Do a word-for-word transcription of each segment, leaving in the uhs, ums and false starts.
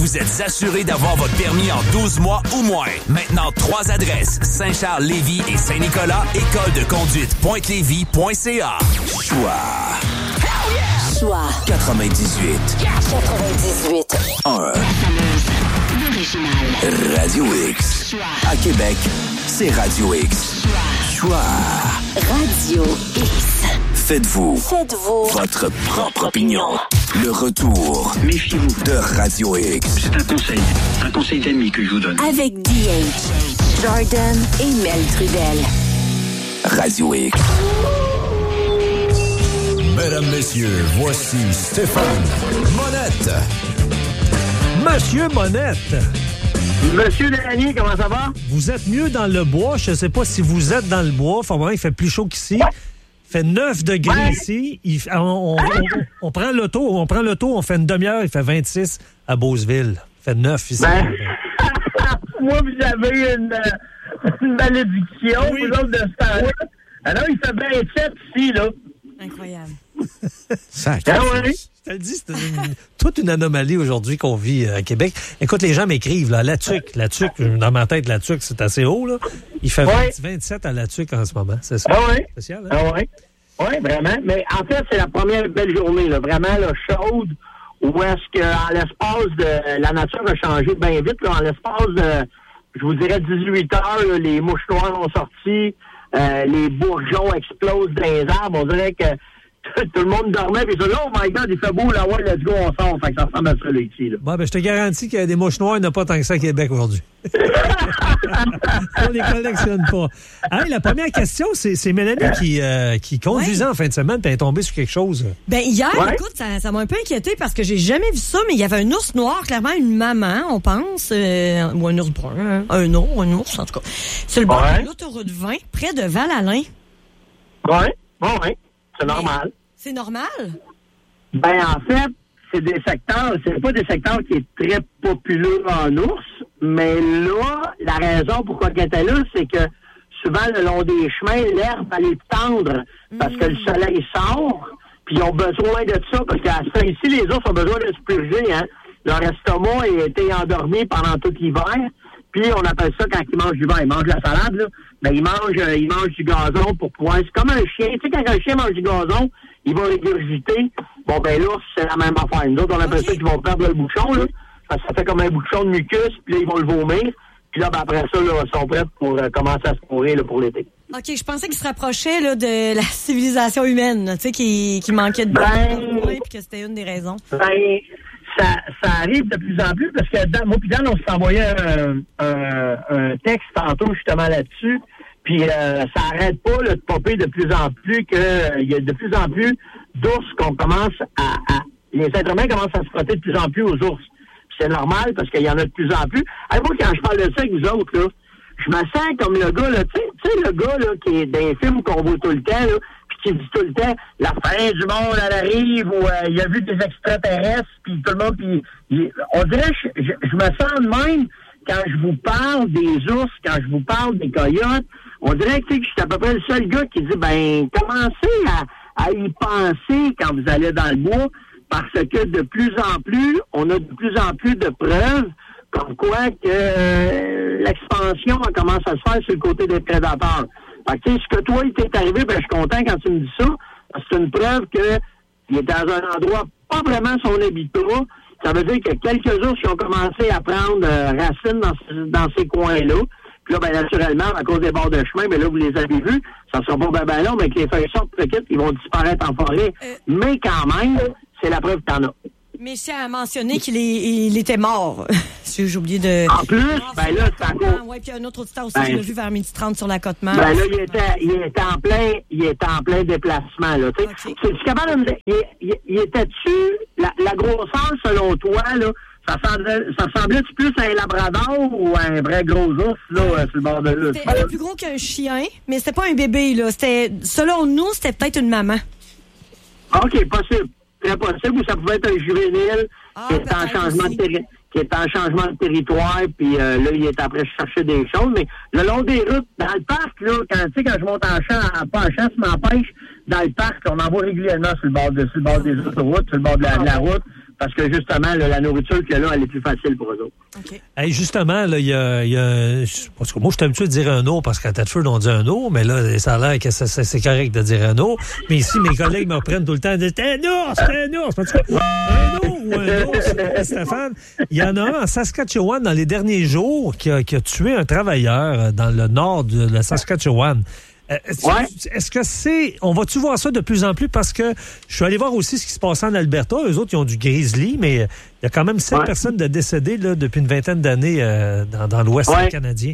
Vous êtes assuré d'avoir votre permis en douze mois ou moins. Maintenant, trois adresses. Saint-Charles-Lévis et Saint-Nicolas. École de conduite pointe lévis point c a. Choix. Choix. quatre-vingt-dix-huit. quatre-vingt-dix-huit. un. L'original. Radio X. Choix. À Québec, c'est Radio X. Choix. Choix. Radio X. Faites-vous. Faites-vous. Votre propre opinion. Le retour. Méfiez-vous. De Radio X. C'est un conseil. Un conseil d'ami que je vous donne. Avec D H, Jordan et Mel Trudel. Radio X. Mesdames, messieurs, voici Stéphane Monette. Monsieur Monette. Monsieur Delaney, comment ça va? Vous êtes mieux dans le bois. Je ne sais pas si vous êtes dans le bois. Enfin, il fait plus chaud qu'ici. Ouais. Il fait neuf degrés ouais. ici. Il, on, on, on, on prend l'auto, on prend l'auto, on fait une demi-heure, il fait vingt-six à Beauceville. Il fait neuf ici. Ben, moi, vous avez une, une malédiction, oui. vous autres, de ce temps-là. Alors, il fait vingt-sept ici, là. Incroyable. Ça, ah oui. Je te le dis, c'est une, toute une anomalie aujourd'hui qu'on vit à Québec. Écoute, les gens m'écrivent, là, la tuque, la tuque, dans ma tête, la tuque, c'est assez haut, là. Il fait ouais. vingt, vingt-sept à la tuque en ce moment, c'est ça? Ah oui. Spécial, hein? Ah oui. Oui, vraiment. Mais en fait, c'est la première belle journée, là, vraiment là, chaude, où est-ce qu'en l'espace de... La nature a changé bien vite, là, en l'espace de, je vous dirais, dix-huit heures, là, les mouches noires ont sorti, euh, les bourgeons explosent dans les arbres. On dirait que tout le monde dormait, puis ils disaient, oh my God, il fait beau, là, ouais, let's go, on sort. Fait que ça ressemble à ça, là, ici, là. Bon, ben, je te garantis qu'il y a des mouches noires, il n'y en a pas tant que ça à Québec aujourd'hui. On les collectionne pas. Hey, la première question, c'est, c'est Mélanie qui, euh, qui conduisait ouais. en fin de semaine, puis elle est tombée sur quelque chose. Ben, hier, ouais. écoute, ça, ça m'a un peu inquiété parce que j'ai jamais vu ça, mais il y avait un ours noir, clairement une maman, on pense, euh, ou un ours brun, hein, un ours, un ours, en tout cas, sur le bord ouais. de l'autoroute vingt, près de Val-Alain. Oui, oui, oui. C'est normal. C'est normal? Ben, en fait, c'est des secteurs, c'est pas des secteurs qui est très populaire en ours, mais là, la raison pourquoi elle était là, c'est que souvent, le long des chemins, l'herbe, elle est tendre parce mmh. que le soleil sort, puis ils ont besoin de ça, parce qu'à ce ici, les ours ont besoin de se purger, hein. Leur estomac a été endormi pendant tout l'hiver, puis on appelle ça, quand ils mangent du vin, ils mangent la salade, là, ben, ils mangent, euh, ils mangent du gazon pour pouvoir, c'est comme un chien, tu sais, quand un chien mange du gazon, il va régurgiter. Bon, ben, l'ours, c'est la même affaire. Nous autres, on appelle okay. ça qu'ils vont perdre le bouchon, là. Ça, ça fait comme un bouchon de mucus, puis là, ils vont le vomir. Puis là, ben, après ça, là, ils sont prêts pour euh, commencer à se courir, là, pour l'été. OK, je pensais qu'ils se rapprochaient, là, de la civilisation humaine, tu sais, qui, qui manquait de ben, puis que c'était une des raisons. Ben, ça, ça arrive de plus en plus, parce que dans, moi, puis Dan, on s'est envoyé un, un, un texte tantôt, justement, là-dessus. Puis euh, ça arrête pas là, de popper de plus en plus que il euh, y a de plus en plus d'ours qu'on commence à, à... Les êtres humains commencent à se frotter de plus en plus aux ours. Puis c'est normal parce qu'il y en a de plus en plus. Hey, moi, quand je parle de ça avec vous autres, là, je me sens comme le gars, là, tu sais, le gars là, qui est dans les films qu'on voit tout le temps, là, puis qui dit tout le temps la fin du monde, elle arrive, ou euh, il a vu des extraterrestres, puis tout le monde, puis il... on dirait, je, je, je me sens de même quand je vous parle des ours, quand je vous parle des coyotes. On dirait que je suis à peu près le seul gars qui dit, ben, commencez à, à y penser quand vous allez dans le bois, parce que de plus en plus, on a de plus en plus de preuves comme quoi que euh, l'expansion commence à se faire sur le côté des prédateurs. Fait que, tu sais, ce que toi, il t'est arrivé, ben, je suis content quand tu me dis ça, parce que c'est une preuve qu'il est dans un endroit pas vraiment son habitat. Ça veut dire que quelques ours qui ont commencé à prendre euh, racine dans, dans ces coins-là. Puis là, ben, naturellement, à cause des bords de chemin, ben là, vous les avez vus, ça sera pas ben, ben long, mais que les feuilles sortent petites, ils vont disparaître en forêt. Euh... Mais quand même, c'est la preuve que t'en as. Mais je tiens à mentionner qu'il est, il était mort. Si j'ai oublié de... En plus, ben là, c'est encore... Oui, puis un autre auditeur aussi, ben, je l'ai vu vers midi trente sur la Côte-Mare. Ben là, il était, il était en plein, il était en plein déplacement, là, tu sais. Okay. C'est, c'est capable de me dire, il, il, il était-tu, la, la grosseur, selon toi, là, ça semblait, ça ressemblait-tu plus à un labrador ou à un vrai gros ours, là, euh, sur le bord de l'eau? C'était un peu plus gros qu'un chien, mais c'était pas un bébé, là. C'était, selon nous, c'était peut-être une maman. OK, possible. Très possible, ou ça pouvait être un juvénile ah, qui, est en changement de terri- qui est en changement de territoire, puis euh, là, il est après chercher des choses. Mais le long des routes, dans le parc, là, quand tu sais, quand je monte en champ, pas en champ, ça m'empêche, dans le parc, on en voit régulièrement sur le bord de, sur le bord des autoroutes, sur le bord de la, de la route. parce que justement, là, la nourriture qu'il y a là, elle est plus facile pour eux autres. Okay. Hey, justement, là, il y a, y a parce que moi, je suis habitué de dire un eau parce qu'à Thetford, on dit un eau, mais là, ça a l'air que ça, ça, c'est correct de dire un eau. Mais ici, mes collègues me reprennent tout le temps, disent, c'est un ours, c'est un ours. Un eau ou un ours, Stéphane? Il y en a un en Saskatchewan dans les derniers jours qui a, qui a tué un travailleur dans le nord de la Saskatchewan. Est-ce, ouais. est-ce que c'est... On va-tu voir ça de plus en plus? Parce que je suis allé voir aussi ce qui se passait en Alberta. Eux autres, ils ont du grizzly, mais il y a quand même sept ouais. personnes de décédées là, depuis une vingtaine d'années euh, dans, dans l'Ouest ouais. canadien.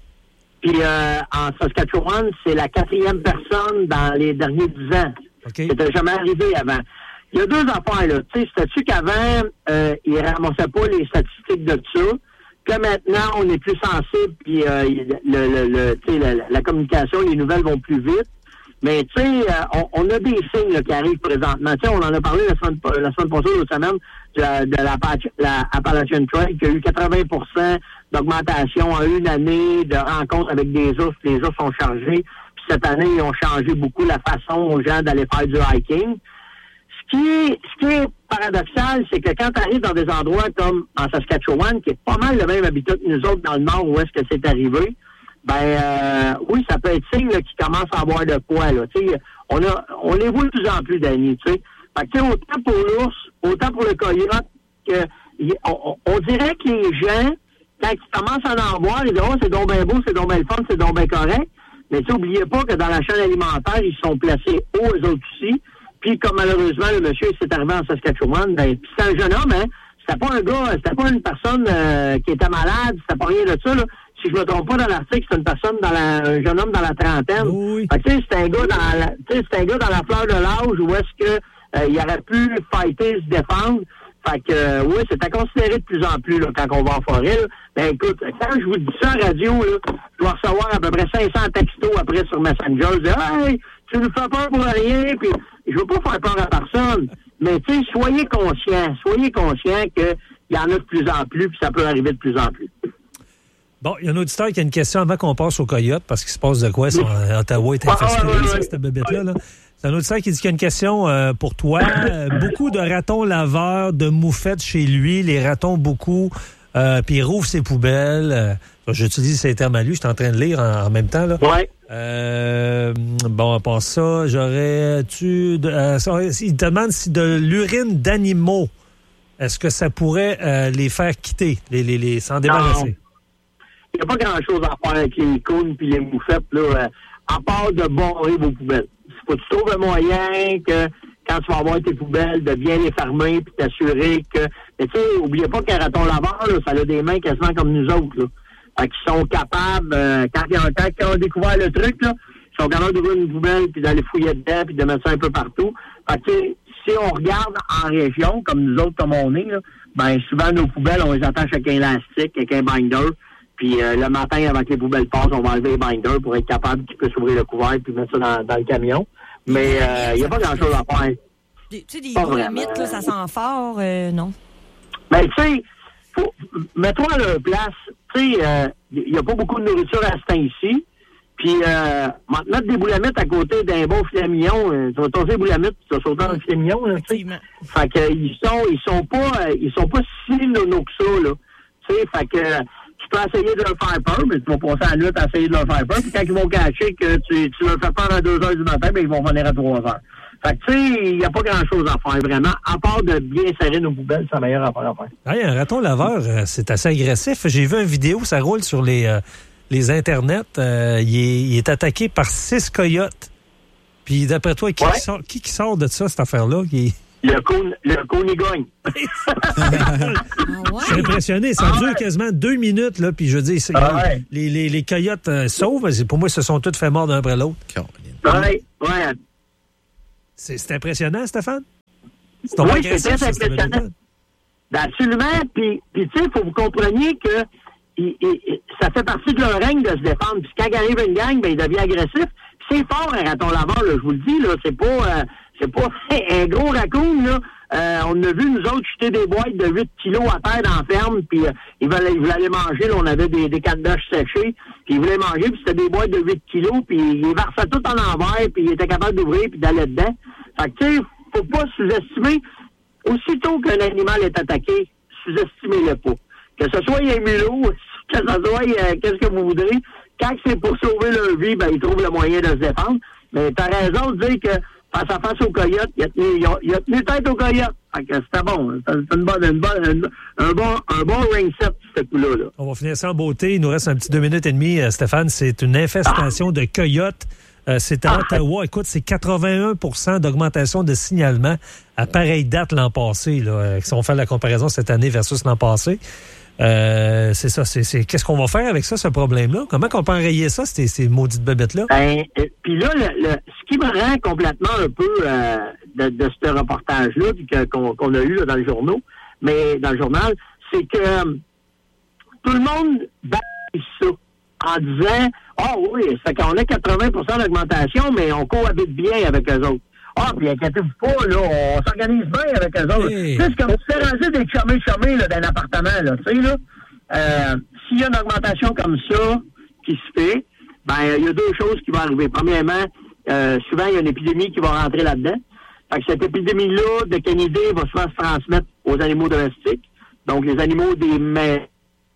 Puis euh, en Saskatchewan, c'est la quatrième personne dans les derniers dix ans. Okay. C'était jamais arrivé avant. Il y a deux affaires, là. Tu sais, c'était-tu qu'avant, euh, ils ramassaient pas les statistiques de ça, que maintenant, on est plus sensible, puis euh, le, le, le, tu sais, la, la communication, les nouvelles vont plus vite. Mais, tu sais, euh, on, on a des signes là, qui arrivent présentement. Tu sais, on en a parlé la semaine, la semaine passée, l'autre semaine, de, la, de la, la Appalachian Trail, qui a eu quatre-vingts pour cent d'augmentation en une année de rencontres avec des ours. Les ours sont chargés. Puis cette année, ils ont changé beaucoup la façon aux gens d'aller faire du hiking. Ce qui est, ce qui est paradoxal, c'est que quand tu arrives dans des endroits comme en Saskatchewan, qui est pas mal le même habitat que nous autres dans le nord où est-ce que c'est arrivé, ben euh, oui, ça peut être signe là, qu'ils commencent à avoir de poids. Là, on, a, on les voit de plus en plus d'années. Fait que autant pour l'ours, autant pour le coyote, que on, on dirait que les gens, quand ils commencent à en voir, ils disent « Oh, c'est donc bien beau, c'est donc bien le fun, c'est donc bien correct ». Mais n'oubliez pas que dans la chaîne alimentaire, ils sont placés hauts, eux autres aussi. Puis, comme malheureusement, le monsieur s'est arrivé en Saskatchewan, ben, puis c'est un jeune homme, hein. C'était pas un gars, c'était pas une personne euh, qui était malade, c'était pas rien de ça, là. Si je me trompe pas dans l'article, c'est une personne dans la, un jeune homme dans la trentaine. Oui. Fait que, tu sais, c'est un gars dans la, tu sais, c'est un gars dans la fleur de l'âge où est-ce que, euh, il aurait pu fighter, se défendre. Fait que, euh, oui, c'est à considérer de plus en plus, là, quand on va en forêt, là. Ben, écoute, quand je vous dis ça en radio, là, je dois recevoir à peu près cinq cents textos après sur Messenger. Je dis, hey, tu nous fais peur pour rien, puis je veux pas faire peur à personne. Mais, tu sais, soyez conscients, soyez conscients qu'il y en a de plus en plus, puis ça peut arriver de plus en plus. Bon, il y a un auditeur qui a une question avant qu'on passe au coyote, parce qu'il se passe de quoi, si Ottawa est infesté ah, ouais, ouais, ça, ouais. cette bébête-là, là. C'est un auditeur qui dit qu'il y a une question euh, pour toi. Euh, beaucoup de ratons laveurs, de moufettes chez lui, les ratons beaucoup, euh, puis il rouvre ses poubelles. Euh, j'utilise ces termes à lui, je suis en train de lire en, en même temps, là. Ouais. Euh, bon, à part ça, j'aurais-tu... De, euh, il te demande si de l'urine d'animaux, est-ce que ça pourrait euh, les faire quitter, les, les, les s'en débarrasser? Il n'y a pas grand-chose à faire avec les cônes puis les moufettes, là, euh, à part de barrer vos poubelles. Il faut que tu trouves un moyen que, quand tu vas avoir tes poubelles, de bien les fermer puis t'assurer que... Mais tu sais, oubliez pas qu'un raton laveur, là, ça a des mains quasiment comme nous autres, là. Fait qu'ils sont capables, euh, quand, ils ont, quand ils ont découvert le truc, là, ils sont capables d'ouvrir une poubelle puis d'aller fouiller dedans puis de mettre ça un peu partout. Fait que, si on regarde en région, comme nous autres, comme on est, là, ben souvent, nos poubelles, on les attache avec un élastique, avec un binder. Puis euh, le matin, avant que les poubelles passent, on va enlever les binders pour être capable qu'ils puissent ouvrir le couvert puis mettre ça dans, dans le camion. Mais il euh, n'y a pas grand-chose à faire. Tu sais, des boulamites, là, ça sent fort, euh, non? Ben, tu sais, mets-toi à leur place. Tu sais, il euh, n'y a pas beaucoup de nourriture à ce temps-ci. Puis, euh, mettre des boulamites à côté d'un bon filet mignon, euh, tu vas tourner les boulamites, tu vas sauter dans le filet mignon, là, tu sais. Fait que, ils sont, ils sont pas, ils sont pas si nonos que ça, là. Tu sais, fait que, tu peux essayer de leur faire peur, mais tu vas passer la nuit à essayer de leur faire peur. Puis quand ils vont cacher que tu, tu leur fais peur à deux heures du matin, ben ils vont venir à trois heures. Fait que, tu sais, il n'y a pas grand-chose à faire, vraiment. À part de bien serrer nos poubelles, c'est la meilleure affaire à faire. Hey, un raton laveur, euh, c'est assez agressif. J'ai vu une vidéo, ça roule sur les, euh, les internets. Euh, il, est, il est attaqué par six coyotes. Puis d'après toi, qui, ouais. qui, sort, qui, qui sort de ça, cette affaire-là? Qui... Le cône, le cône, il gagne. Je suis impressionné. Ça ah dure ouais. quasiment deux minutes, là. Puis je veux dire, c'est, ah ouais. les, les, les coyotes euh, sauvent. Pour moi, ils se sont tous fait morts d'un après l'autre. Ouais, ouais. C'est, c'est impressionnant, Stéphane? C'est oui, c'est très impressionnant. Ben, absolument. Puis, puis tu sais, il faut que vous compreniez que il, il, ça fait partie de leur règne de se défendre. Puis quand il arrive une gang, ben, il devient agressif. Puis c'est fort, un raton laveur, là, je vous le dis, là. C'est pas... Euh, C'est pas un gros raccoon, là. Euh, on a vu, nous autres, jeter des boîtes de huit kilos à terre dans la ferme, puis euh, ils, voulaient, ils voulaient aller manger. Là, on avait des, des cannes d'âge séchées, puis ils voulaient manger, puis c'était des boîtes de huit kilos, puis ils versaient tout en envers, puis ils étaient capables d'ouvrir, puis d'aller dedans. Fait que, tu sais, faut pas sous-estimer. aussitôt qu'un animal est attaqué, sous-estimez-le pas. Que ce soit un mulot, que ce soit euh, qu'est-ce que vous voudrez, quand c'est pour sauver leur vie, ben ils trouvent le moyen de se défendre. Mais t'as raison de dire que face à face au coyote, il a tenu, il a, il a tenu tête au coyote. Fait que c'était bon. C'était une bonne, une bonne, une, un bon, un bon ring set, ce coup-là. Là. On va finir ça en beauté. Il nous reste un petit deux minutes et demie, Stéphane. C'est une infestation ah. de coyotes. Euh, c'est à ah. Ottawa. Écoute, c'est quatre-vingt-un pour cent d'augmentation de signalement à pareille date l'an passé. Là, si on fait la comparaison cette année versus l'an passé. Euh, c'est ça. C'est, c'est, qu'est-ce qu'on va faire avec ça, ce problème-là? Comment qu'on peut enrayer ça, ces, ces maudites bébêtes-là? Ben, euh, puis là, le, le, ce qui me rend complètement un peu euh, de, de ce reportage-là puis que, qu'on, qu'on a eu là, dans le journal, mais dans le journal, c'est que euh, tout le monde bâtit ça en disant « Ah oh, oui, c'est qu'on a quatre-vingts pour cent d'augmentation, mais on cohabite bien avec eux autres. » Ah, puis inquiétez-vous pas, là, on s'organise bien avec eux autres. Hey. Tu sais, c'est comme si c'est rendu des chumés-chumés là, d'un appartement, là, tu sais, là. Euh, s'il y a une augmentation comme ça qui se fait, ben, il y a deux choses qui vont arriver. Premièrement, euh, souvent, il y a une épidémie qui va rentrer là-dedans. Fait que cette épidémie-là de canidés va souvent se transmettre aux animaux domestiques. Donc, les animaux des mères,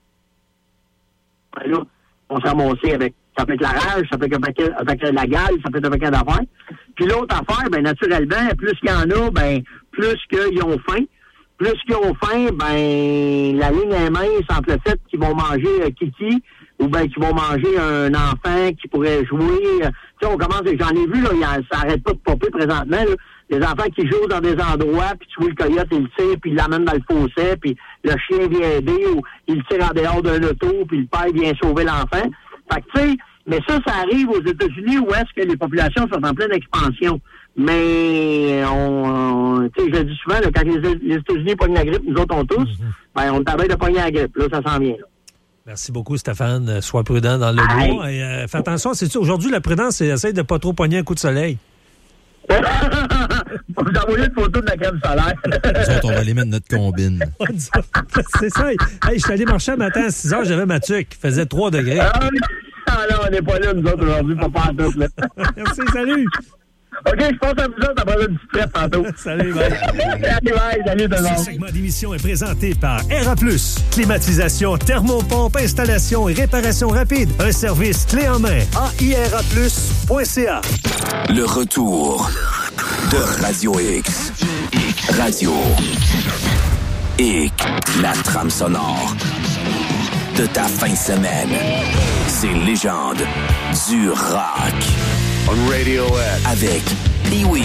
ben là, vont se ramasser avec, ça peut être la rage, ça peut être avec, avec la gale, ça peut être avec un affaire. Puis l'autre affaire, ben naturellement, plus qu'il y en a, ben plus qu'ils ont faim. Plus qu'ils ont faim, ben la ligne est mince entre le fait qu'ils vont manger euh, Kiki ou ben qu'ils vont manger un enfant qui pourrait jouer. Tu sais, on commence, j'en ai vu, là, y a, ça arrête pas de popper présentement, là. Des enfants qui jouent dans des endroits, puis tu vois le coyote, il le tire, puis il l'amène dans le fossé, puis le chien vient aider, ou il le tire en dehors d'un auto, puis le père vient sauver l'enfant. Fait que, tu sais, mais ça, ça arrive aux États-Unis où est-ce que les populations sont en pleine expansion. Mais, on, on tu sais, je le dis souvent, là, quand les, les États-Unis pognent la grippe, nous autres, on tous, mm-hmm. ben, on est en train de pogner la grippe. Là, ça s'en vient, là. Merci beaucoup, Stéphane. Sois prudent dans le bois. Et, euh, fais attention, c'est-tu, aujourd'hui, la prudence, c'est essayer de pas trop pogner un coup de soleil. Vous envoyez une photo de la crème solaire. Nous autres, on va aller mettre notre combine. C'est ça. Hey, je suis allé marcher un matin à six heures, j'avais ma tuque. Il faisait trois degrés. Ah, non, on n'est pas là, nous autres, aujourd'hui, pas pas en tout. Là. Merci, salut. OK, je pense à vous autres après une petite traite tantôt. Salut, bye. Salut, bye. Salut, tout le monde. Ce segment d'émission est présenté par Air A plus. Climatisation, thermopompe, installation et réparation rapide. Un service clé en main. A I R A plus point C A. Le retour de Radio X. Radio X. La trame sonore de ta fin de semaine. C'est légende du rock. On Radio X. Avec Pee-Wee.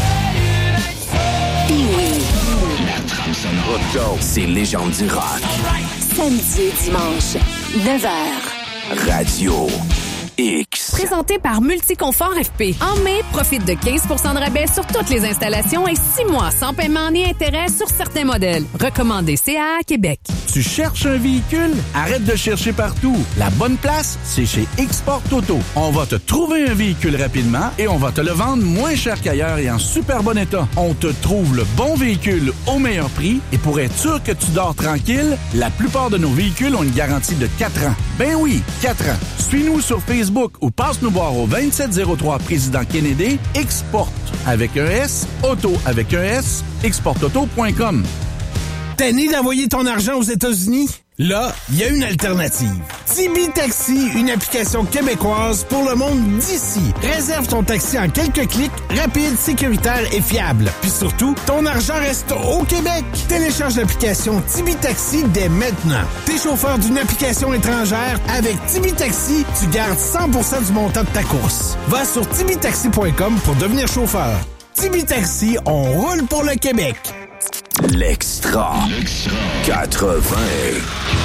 Pee-Wee. Let's go. C'est légende du rock. Samedi et dimanche, neuf heures. Radio X. Présenté par Multiconfort F P. En mai, profite de quinze pour cent de rabais sur toutes les installations et six mois sans paiement ni intérêt sur certains modèles. Recommandé C A A Québec. Tu cherches un véhicule? Arrête de chercher partout. La bonne place, c'est chez Export Auto. On va te trouver un véhicule rapidement et on va te le vendre moins cher qu'ailleurs et en super bon état. On te trouve le bon véhicule au meilleur prix et pour être sûr que tu dors tranquille, la plupart de nos véhicules ont une garantie de quatre ans. Ben oui, quatre ans. Suis-nous sur Facebook ou passe nous voir au vingt-sept zéro trois Président Kennedy. Export avec un S, auto avec un S, export auto point com. Tanné d'envoyer ton argent aux États-Unis? Là, il y a une alternative. Tibi Taxi, une application québécoise pour le monde d'ici. Réserve ton taxi en quelques clics, rapide, sécuritaire et fiable. Puis surtout, ton argent reste au Québec. Télécharge l'application Tibi Taxi dès maintenant. T'es chauffeur d'une application étrangère, avec Tibi Taxi, tu gardes cent pour cent du montant de ta course. Va sur tibi taxi point com pour devenir chauffeur. Tibi Taxi, on roule pour le Québec. L'extra. L'extra. quatre-vingts.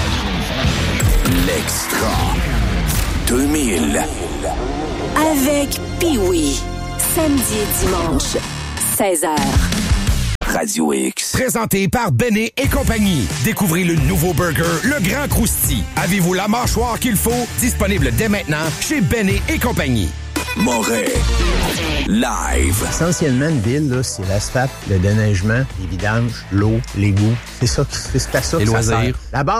L'extra. deux mille. Avec Pee-Wee. Samedi et dimanche, seize heures. Radio X. Présenté par Bennet et compagnie. Découvrez le nouveau burger, le Grand Crousty. Avez-vous la mâchoire qu'il faut? Disponible dès maintenant chez Bennet et compagnie. Moret. Live. Essentiellement, une ville, là, c'est l'asphalte, le déneigement, les vidanges, l'eau, l'égout. C'est ça, c'est à ça les que loisirs. Ça sert. La base.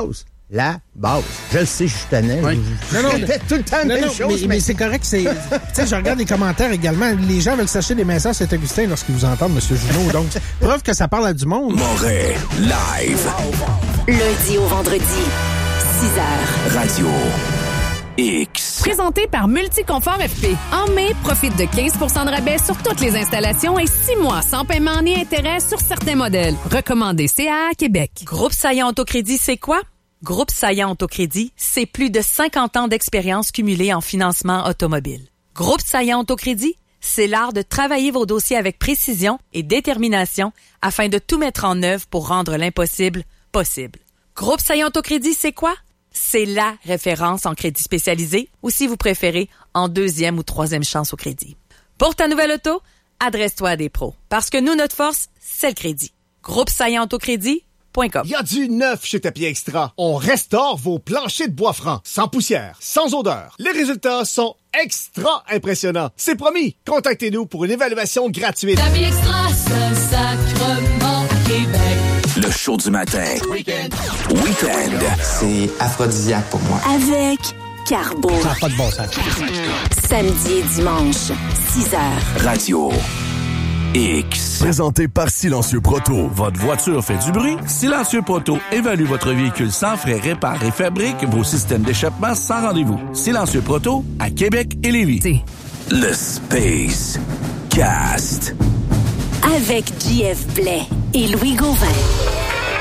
la base. Je le sais, je suis tannant. Oui. Je, non, non, je répète tout le temps la non, même non, chose. Mais, mais c'est correct. C'est, tu sais, je regarde les commentaires également. Les gens veulent s'acheter des messages Saint-Augustin lorsqu'ils vous entendent, M. Junot. Donc, preuve que ça parle à du monde. Moret, live. Lundi au vendredi, six heures. Radio X. Présenté par Multiconfort F P. En mai, profite de quinze pour cent de rabais sur toutes les installations et six mois sans paiement ni intérêt sur certains modèles. Recommandé C A A Québec. Groupe Saillant Autocrédit, c'est quoi? Groupe Saillant Autocrédit, c'est plus de cinquante ans d'expérience cumulée en financement automobile. Groupe Saillant Autocrédit, c'est l'art de travailler vos dossiers avec précision et détermination afin de tout mettre en œuvre pour rendre l'impossible possible. Groupe Saillant Autocrédit, c'est quoi? C'est la référence en crédit spécialisé ou, si vous préférez, en deuxième ou troisième chance au crédit. Pour ta nouvelle auto, adresse-toi à des pros. Parce que nous, notre force, c'est le crédit. Groupe Saillant Autocrédit point com. Il y a du neuf chez Tapis Extra. On restaure vos planchers de bois franc, sans poussière, sans odeur. Les résultats sont extra impressionnants. C'est promis. Contactez-nous pour une évaluation gratuite. Tapis Extra, Saint-Sacrement, Québec. Le show du matin. Week-end. Week-end. C'est aphrodisiaque pour moi. Avec Carbo. Ça n'a pas de bon sens. Samedi et dimanche, six heures. Radio X. Présenté par Silencieux Proto. Votre voiture fait du bruit? Silencieux Proto évalue votre véhicule sans frais, répare et fabrique vos systèmes d'échappement sans rendez-vous. Silencieux Proto à Québec et Lévis. Le Space Cast. Avec J F Blais et Louis Gauvin.